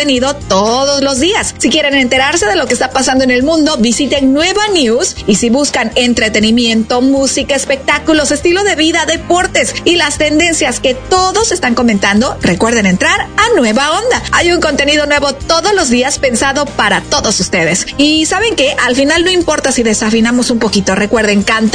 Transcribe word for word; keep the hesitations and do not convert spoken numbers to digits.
contenido todos los días. Si quieren enterarse de lo que está pasando en el mundo, visiten Nueva News, y si buscan entretenimiento, música, espectáculos, estilo de vida, deportes y las tendencias que todos están comentando, recuerden entrar a Nueva Onda. Hay un contenido nuevo todos los días pensado para todos ustedes. Y ¿saben qué? Al final no importa si desafinamos un poquito, recuerden, cantar